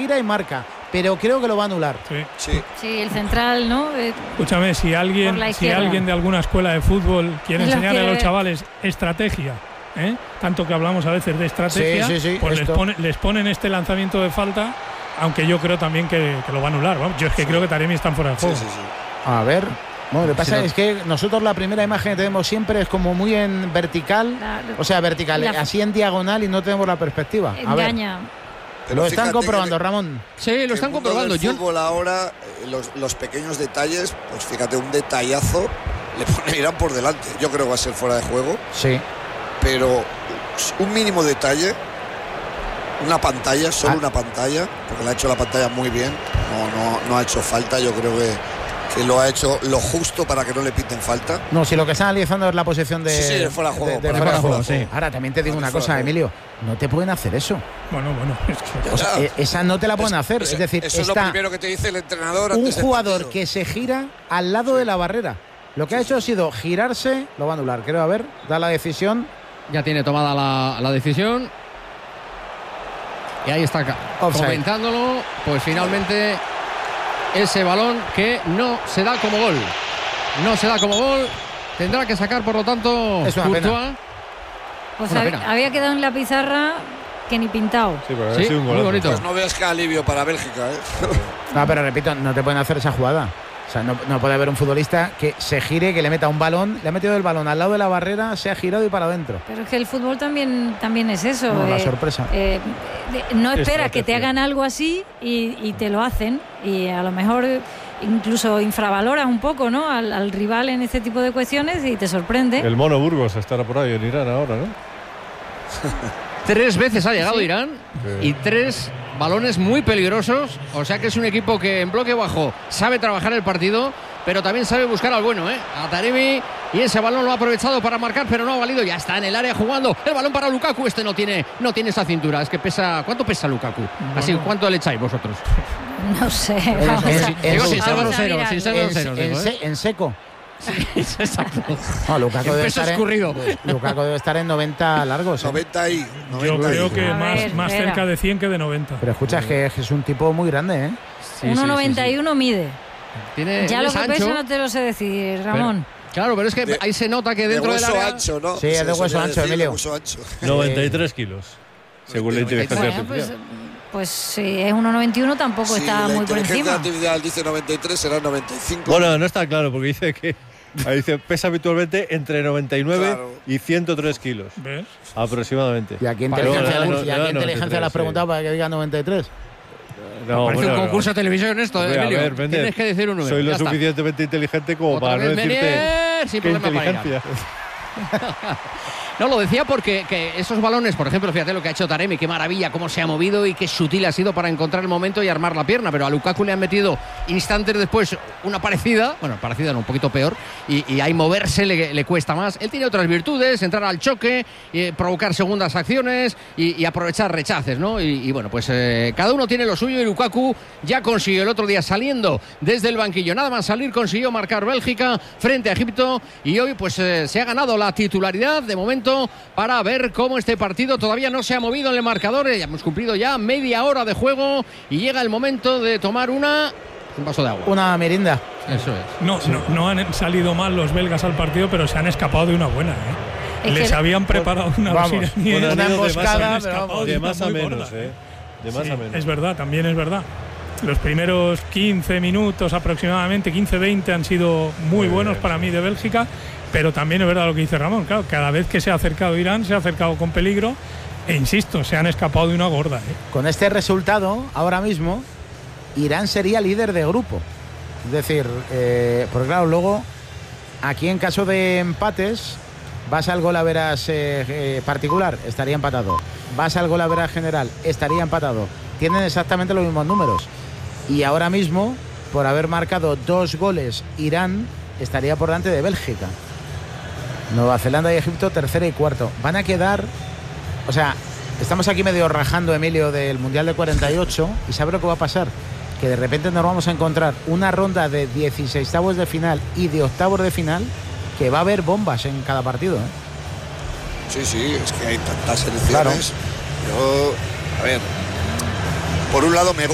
gira y marca, pero creo que lo va a anular. Sí, el central, ¿no? Escúchame, si alguien de alguna escuela de fútbol quiere enseñarle a los chavales estrategia, tanto que hablamos a veces de estrategia, pues les ponen este lanzamiento de falta, aunque yo creo también que lo va a anular. Vamos, yo es que creo que Taremi está fuera de juego. A ver. Bueno, lo que pasa es que nosotros la primera imagen que tenemos siempre es como muy en vertical, o sea, vertical, así en diagonal, y no tenemos la perspectiva. Engaña. Lo están comprobando, Ramón. Sí, lo están comprobando. El fútbol ahora, los pequeños detalles, pues fíjate, un detallazo le pone Irán por delante. Yo creo que va a ser fuera de juego. Sí. Pero un mínimo detalle, una pantalla, solo una pantalla, porque le ha hecho la pantalla muy bien. No ha hecho falta, yo creo que lo ha hecho lo justo para que no le piten falta. No, si lo que están analizando es la posición de fuera de juego. De fuera de juego, sí. Ahora también te digo una cosa, Emilio, no te pueden hacer eso. Bueno, es que esa no te la pueden hacer. Es decir, eso es lo primero que te dice el entrenador. Un jugador que se gira al lado de la barrera. Lo que ha hecho ha sido girarse, lo va a anular. Creo, a ver, da la decisión. Ya tiene tomada la decisión. Y ahí está comentándolo. Pues finalmente ese balón que no se da como gol. No se da como gol. Tendrá que sacar, por lo tanto, Courtois. Pues había quedado en la pizarra que ni pintado. Sí, pero ha sido un gol. Muy bonito. Pues no veas qué alivio para Bélgica, No, pero repito, no te pueden hacer esa jugada. O sea, no puede haber un futbolista que se gire, que le meta un balón, le ha metido el balón al lado de la barrera, se ha girado y para adentro. Pero es que el fútbol también es eso. La sorpresa. No esperas que te hagan algo así y te lo hacen. Y a lo mejor incluso infravaloras un poco, ¿no?, al rival en este tipo de cuestiones y te sorprende. El Mono Burgos estará por ahí en Irán ahora, ¿no? 3 veces ha llegado Irán y 3 balones muy peligrosos, o sea que es un equipo que en bloque bajo sabe trabajar el partido, pero también sabe buscar al bueno, a Taremi, y ese balón lo ha aprovechado para marcar, pero no ha valido. Ya está en el área jugando el balón para Lukaku. Este no tiene esa cintura. Es que pesa. ¿Cuánto pesa Lukaku? Bueno. Así, ¿cuánto le echáis vosotros? No sé. Sin ser groseros. En seco. Sí, exacto. No, Lukaku debe estar en 90 largos. 90 ahí. Yo creo que más cerca de 100 que de 90. Pero escucha, es un tipo muy grande, Sí, 1,91 mide. Ya lo que pesa no te lo sé decir, Ramón. Claro, pero es que ahí se nota que dentro del área... ancho, ¿no? Sí, es de hueso ancho, Emilio. 93 kilos, según la inteligencia artificial. Pues si es 1,91 tampoco está muy por encima. La inteligencia artificial dice 93, será 95. Bueno, no está claro, porque dice que pesa habitualmente entre 99 y 103 kilos. ¿Ves? Aproximadamente. ¿Y a qué inteligencia le has preguntado para que diga 93? No, parece un concurso de televisión esto, Emilio. Ver, tienes que decir un número. Soy lo suficientemente inteligente como para no decirte qué inteligencia. No, lo decía porque esos balones, por ejemplo, fíjate lo que ha hecho Taremi, qué maravilla, cómo se ha movido y qué sutil ha sido para encontrar el momento y armar la pierna, pero a Lukaku le han metido instantes después una parecida, no, un poquito peor, y ahí moverse le cuesta más. Él tiene otras virtudes, entrar al choque, provocar segundas acciones y aprovechar rechaces, ¿no? Y bueno, pues cada uno tiene lo suyo, y Lukaku ya consiguió el otro día, saliendo desde el banquillo, nada más salir consiguió marcar Bélgica frente a Egipto, y hoy pues se ha ganado la titularidad de momento para ver cómo este partido todavía no se ha movido en el marcador. Ya hemos cumplido ya media hora de juego y llega el momento de tomar un vaso de agua. Una merienda. Eso es. No han salido mal los belgas al partido, pero se han escapado de una buena. Les habían preparado una emboscada, de más a menos. Es verdad, también es verdad. Los primeros 15 minutos aproximadamente, 15-20 han sido muy buenos para mí de Bélgica, pero también es verdad lo que dice Ramón. Claro, cada vez que se ha acercado Irán, se ha acercado con peligro, e insisto, se han escapado de una gorda. Con este resultado, ahora mismo, Irán sería líder de grupo. Es decir, porque claro, luego, aquí en caso de empates, vas al golaveras particular, estaría empatado. Vas al golaveras general, estaría empatado. Tienen exactamente los mismos números. Y ahora mismo, por haber marcado 2 goles, Irán estaría por delante de Bélgica. Nueva Zelanda y Egipto, tercero y cuarto. Van a quedar... O sea, estamos aquí medio rajando, Emilio, del Mundial de 48. ¿Y sabe lo que va a pasar? Que de repente nos vamos a encontrar una ronda de 16avos de final y de octavos de final, que va a haber bombas en cada partido. Sí, es que hay tantas selecciones. Claro. Yo, a ver... Por un lado